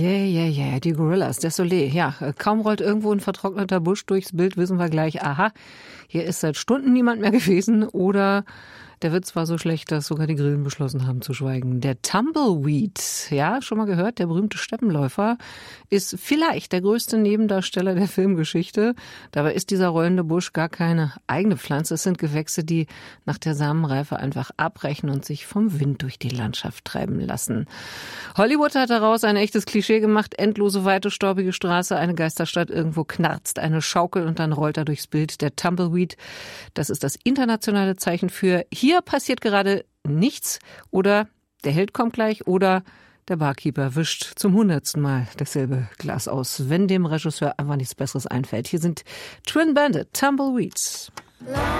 Die Gorillas, Désolé. Ja, kaum rollt irgendwo ein vertrockneter Busch durchs Bild, wissen wir gleich, aha, hier ist seit Stunden niemand mehr gewesen oder der Witz war so schlecht, dass sogar die Grillen beschlossen haben zu schweigen. Der Tumbleweed, ja, schon mal gehört, der berühmte Steppenläufer, ist vielleicht der größte Nebendarsteller der Filmgeschichte. Dabei ist dieser rollende Busch gar keine eigene Pflanze. Es sind Gewächse, die nach der Samenreife einfach abbrechen und sich vom Wind durch die Landschaft treiben lassen. Hollywood hat daraus ein echtes Klischee gemacht. Endlose, weite, staubige Straße, eine Geisterstadt, irgendwo knarzt eine Schaukel und dann rollt er durchs Bild. Der Tumbleweed, das ist das internationale Zeichen für hier passiert gerade nichts oder der Held kommt gleich oder der Barkeeper wischt zum 100. Mal dasselbe Glas aus, wenn dem Regisseur einfach nichts Besseres einfällt. Hier sind Twin Bandit, Tumbleweeds.